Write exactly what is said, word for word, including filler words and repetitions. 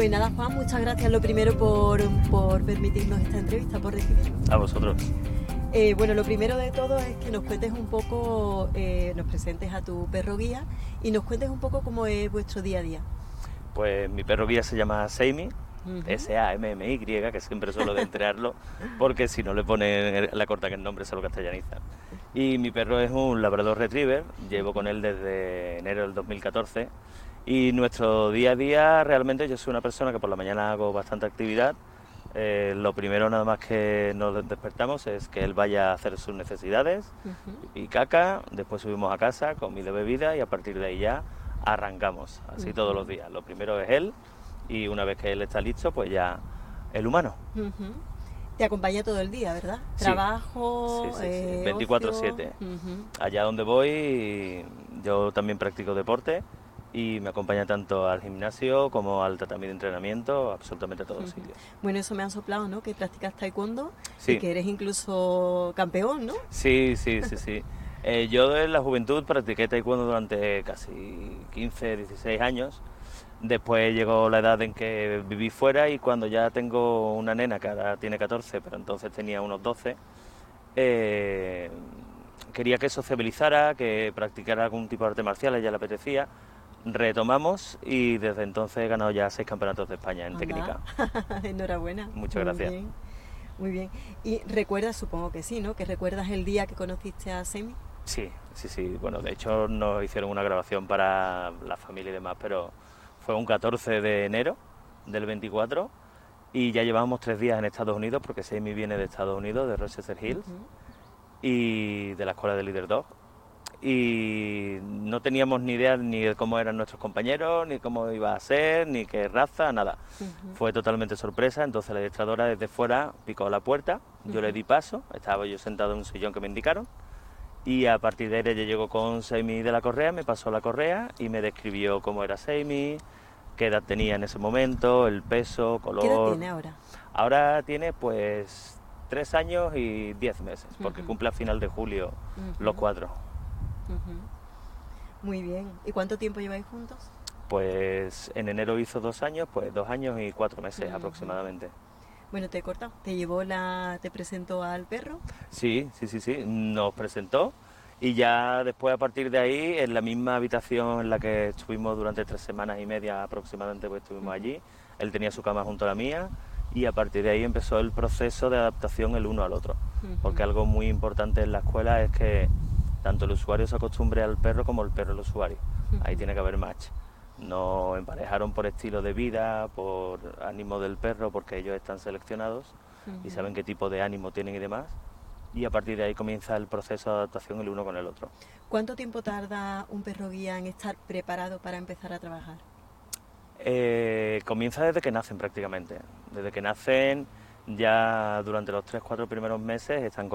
Pues nada, Juan, muchas gracias lo primero por, por permitirnos esta entrevista, por recibirnos. A vosotros. Eh, bueno, lo primero de todo es que nos cuentes un poco, eh, nos presentes a tu perro guía y nos cuentes un poco cómo es vuestro día a día. Pues mi perro guía se llama Sammy, Uh-huh. S A M M Y, que siempre suelo deletrearlo, porque si no le ponen la corta que el nombre se lo castellaniza. Y mi perro es un Labrador Retriever, llevo con él desde enero del dos mil catorce. Y nuestro día a día, realmente yo soy una persona que por la mañana hago bastante actividad. Eh, lo primero nada más que nos despertamos es que él vaya a hacer sus necesidades, Uh-huh. y caca, después subimos a casa, comida, bebida y a partir de ahí ya arrancamos, así Uh-huh. todos los días. Lo primero es él y una vez que él está listo, pues ya el humano. Uh-huh. Te acompaña todo el día, ¿verdad? Sí. Trabajo, Sí, sí, sí, eh, veinticuatro ocio. siete. Uh-huh. Allá donde voy, yo también practico deporte y me acompaña tanto al gimnasio como al tratamiento de entrenamiento, absolutamente a todos Uh-huh. sitios. Bueno, eso me han soplado, ¿no? Que practicas taekwondo y Sí, que eres incluso campeón, ¿no? sí, sí, sí, sí. Eh, yo en la juventud practiqué taekwondo durante casi quince, dieciséis años. Después llegó la edad en que viví fuera y cuando ya tengo una nena que ahora tiene catorce, pero entonces tenía unos doce, eh, quería que sociabilizara, que practicara algún tipo de arte marcial, a ella le apetecía. Retomamos y desde entonces he ganado ya seis campeonatos de España en Anda. técnica. Enhorabuena. Muchas Muy gracias. bien, muy bien. Y recuerdas, supongo que sí, ¿no? Que recuerdas el día que conociste a Semi. Sí, sí, sí. Bueno, de hecho nos hicieron una grabación para la familia y demás, pero fue un catorce de enero del veinticuatro y ya llevábamos tres días en Estados Unidos porque Sammy viene de Estados Unidos, de Rochester Hills Uh-huh. y de la escuela de Leader Dog. Y no teníamos ni idea ni de cómo eran nuestros compañeros, ni cómo iba a ser, ni qué raza, nada. Uh-huh. Fue totalmente sorpresa, entonces la adiestradora desde fuera picó a la puerta, yo le Uh-huh. di paso, estaba yo sentado en un sillón que me indicaron, y a partir de ahí ella llegó con Sammy de la correa, me pasó la correa y me describió cómo era Sammy, qué edad tenía en ese momento, el peso, ¿Qué edad color. tiene ahora? Ahora tiene pues tres años y diez meses, porque Uh-huh. cumple a final de julio los Uh-huh. cuatro. Uh-huh. Muy bien. ¿Y cuánto tiempo lleváis juntos? Pues en enero hizo dos años, pues dos años y cuatro meses Uh-huh. aproximadamente. Bueno, te he cortado. Te llevó la... te presentó al perro. Sí, sí, sí, sí, nos presentó y ya después a partir de ahí, en la misma habitación en la que estuvimos durante tres semanas y media aproximadamente, pues estuvimos Uh-huh. allí, él tenía su cama junto a la mía y a partir de ahí empezó el proceso de adaptación el uno al otro, Uh-huh. porque algo muy importante en la escuela es que tanto el usuario se acostumbre al perro como el perro al usuario, ahí Uh-huh. tiene que haber match. Nos emparejaron por estilo de vida, por ánimo del perro, porque ellos están seleccionados y Uh-huh. saben qué tipo de ánimo tienen y demás. Y a partir de ahí comienza el proceso de adaptación el uno con el otro. ¿Cuánto tiempo tarda un perro guía en estar preparado para empezar a trabajar? Eh, comienza desde que nacen prácticamente. Desde que nacen ya durante los tres cuatro primeros meses están con